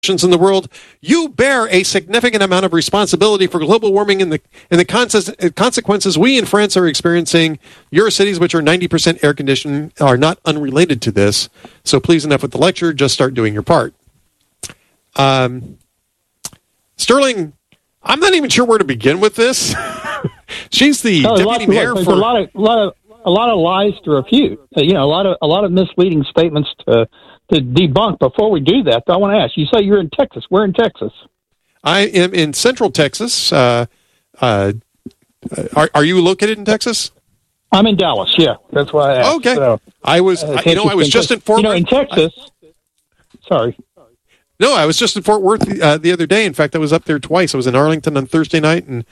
in the world, you bear a significant amount of responsibility for global warming and the consequences we in France are experiencing. Your cities, which are 90% air conditioned, are not unrelated to this. So please, enough with the lecture. Just start doing your part. Sterling, I'm not even sure where to begin with this. She's the deputy mayor for a lot of lies to refute. A lot of misleading statements to debunk. Before we do that, I want to ask. You say you're in Texas. Where in Texas? I am in Central Texas. Are you located in Texas? I'm in Dallas. Yeah, that's why I asked. Okay. So, I was just in Fort Worth. In Texas. Sorry. No, I was just in Fort Worth the other day. In fact, I was up there twice. I was in Arlington on Thursday night and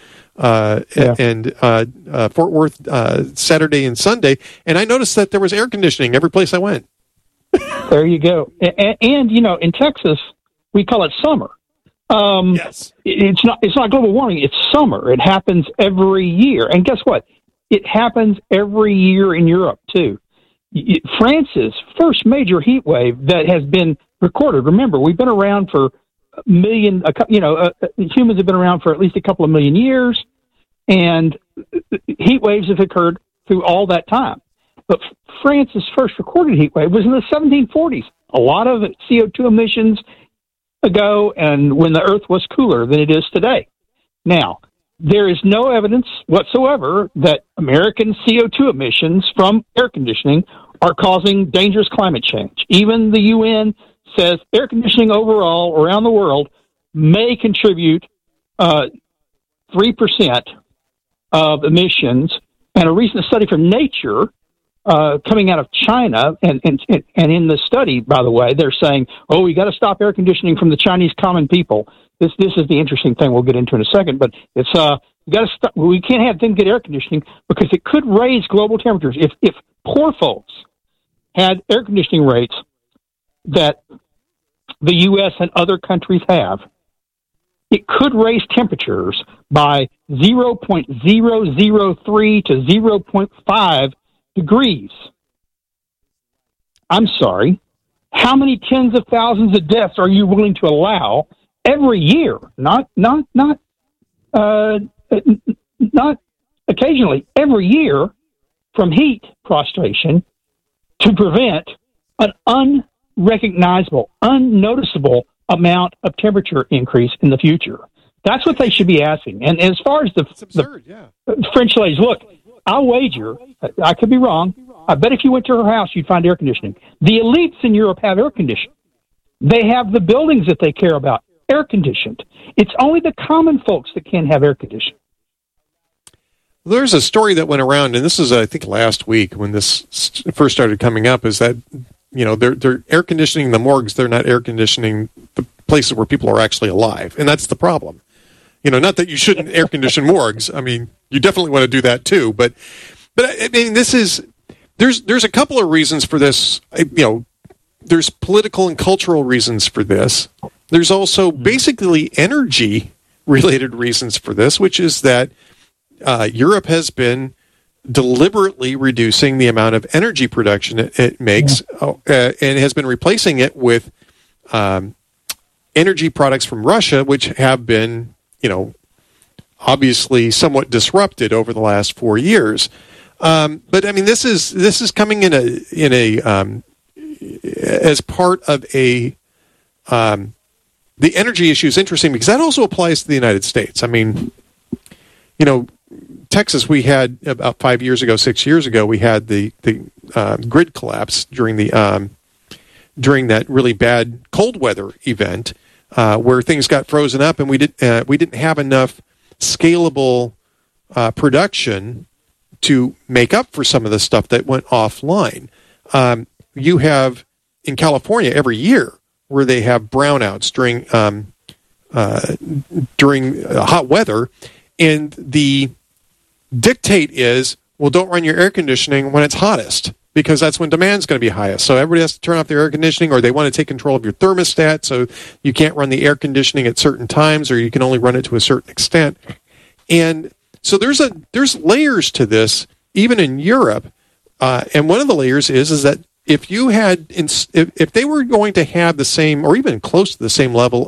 Fort Worth Saturday and Sunday, and I noticed that there was air conditioning every place I went. There you go. And in Texas, we call it summer. Yes. It's not global warming. It's summer. It happens every year. And guess what? It happens every year in Europe too. France's first major heat wave that has been recorded. Remember, we've been around for humans have been around for at least a couple of million years, and heat waves have occurred through all that time. But France's first recorded heat wave was in the 1740s. A lot of CO2 emissions ago, and when the Earth was cooler than it is today. Now, there is no evidence whatsoever that American CO2 emissions from air conditioning are causing dangerous climate change. Even the UN says air conditioning overall around the world may contribute 3% of emissions. And a recent study from Nature coming out of China, and in the study, by the way, they're saying, we got to stop air conditioning from the Chinese common people. This is the interesting thing we'll get into in a second, but it's we got to stop. We can't have them get air conditioning because it could raise global temperatures. If poor folks had air conditioning rates that the U.S. and other countries have, it could raise temperatures by 0.003 to 0.5 degrees. I'm sorry. How many tens of thousands of deaths are you willing to allow every year? Not occasionally. Every year from heat prostration to prevent an unrecognizable, unnoticeable amount of temperature increase in the future. That's what they should be asking. And as far as the French ladies, look, I'll wager, I could be wrong, I bet if you went to her house, you'd find air conditioning. The elites in Europe have air conditioning. They have the buildings that they care about air conditioned. It's only the common folks that can't have air conditioning. There's a story that went around, and this is, I think, last week when this first started coming up, is that, they're air conditioning the morgues. They're not air conditioning the places where people are actually alive. And that's the problem. Not that you shouldn't air condition morgues. I mean, you definitely want to do that too. But I mean, there's a couple of reasons for this. There's political and cultural reasons for this. There's also basically energy-related reasons for this, which is that Europe has been deliberately reducing the amount of energy production it makes, and has been replacing it with energy products from Russia, which have been, obviously somewhat disrupted over the last 4 years. But I mean, this is coming in a as part of a the energy issue is interesting because that also applies to the United States. I mean, Texas, we had about 6 years ago, we had the grid collapse during that really bad cold weather event where things got frozen up, and we didn't have enough scalable production to make up for some of the stuff that went offline. You have in California every year where they have brownouts during hot weather, and the dictate is, well, don't run your air conditioning when it's hottest because that's when demand's going to be highest. So everybody has to turn off their air conditioning, or they want to take control of your thermostat, so you can't run the air conditioning at certain times, or you can only run it to a certain extent. And so there's layers to this, even in Europe. And one of the layers is that if you had if they were going to have the same or even close to the same level